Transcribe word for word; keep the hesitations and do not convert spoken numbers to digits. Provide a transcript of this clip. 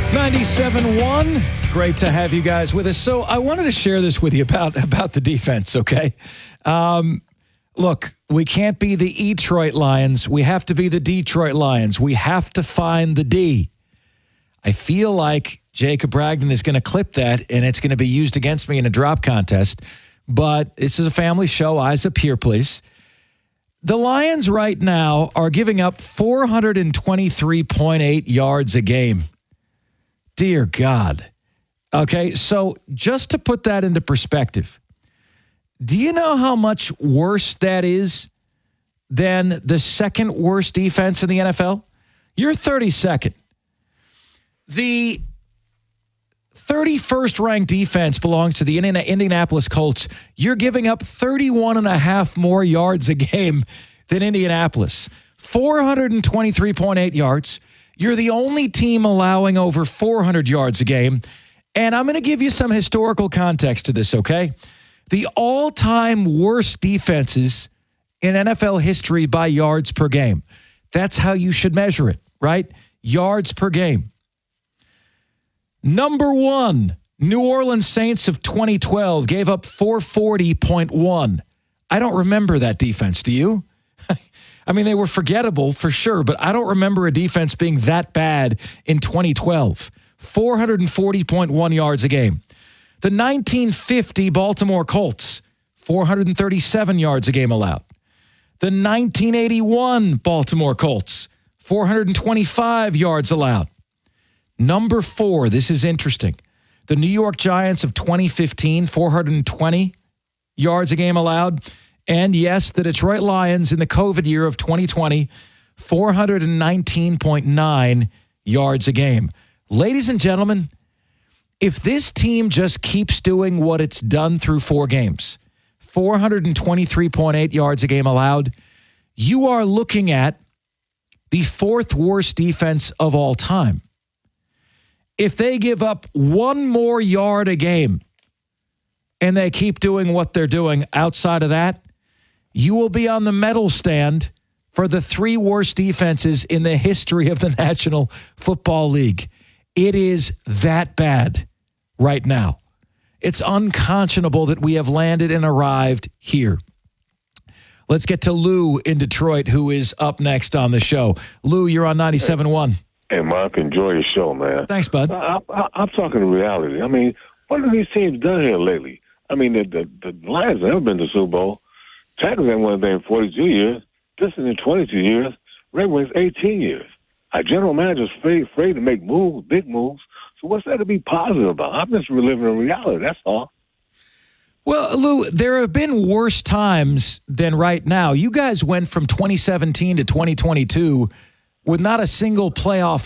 ninety-seven point one. Great to have you guys with us. So I wanted to share this with you about, about the defense, okay? Um, look, we can't be the Detroit Lions. We have to be the Detroit Lions. We have to find the D. I feel like Jacob Bragdon is going to clip that, and it's going to be used against me in a drop contest. But this is a family show. Eyes up here, please. The Lions right now are giving up four twenty-three point eight yards a game. Dear God. Okay, so just to put that into perspective, do you know how much worse that is than the second worst defense in the N F L? You're thirty-second. The thirty-first ranked defense belongs to the Indianapolis Colts. You're giving up thirty-one and a half more yards a game than Indianapolis. four twenty-three point eight yards. You're the only team allowing over four hundred yards a game. And I'm going to give you some historical context to this, okay? The all-time worst defenses in N F L history by yards per game. That's how you should measure it, right? Yards per game. Number one, New Orleans Saints of twenty twelve gave up four forty point one. I don't remember that defense. Do you? I mean, they were forgettable for sure, but I don't remember a defense being that bad in twenty twelve. four forty point one yards a game. The nineteen fifty Baltimore Colts, four thirty-seven yards a game allowed. The nineteen eighty-one Baltimore Colts, four twenty-five yards allowed. Number four, this is interesting. The New York Giants of twenty fifteen, four twenty yards a game allowed. And yes, the Detroit Lions in the COVID year of twenty twenty, four nineteen point nine yards a game. Ladies and gentlemen, if this team just keeps doing what it's done through four games, four twenty-three point eight yards a game allowed, you are looking at the fourth worst defense of all time. If they give up one more yard a game and they keep doing what they're doing outside of that, you will be on the medal stand for the three worst defenses in the history of the National Football League. It is that bad right now. It's unconscionable that we have landed and arrived here. Let's get to Lou in Detroit, who is up next on the show. Lou, you're on ninety-seven point one. Hey, Mark, enjoy your show, man. Thanks, bud. I, I, I'm talking reality. I mean, what have these teams done here lately? I mean, the, the, the Lions have never been to the Super Bowl. Packers haven't won a thing in forty-two years. This is in twenty-two years. Red Wings, eighteen years. Our general manager's afraid, afraid to make moves, big moves. So what's there to be positive about? I'm just reliving a reality, that's all. Well, Lou, there have been worse times than right now. You guys went from twenty seventeen to twenty twenty-two with not a single playoff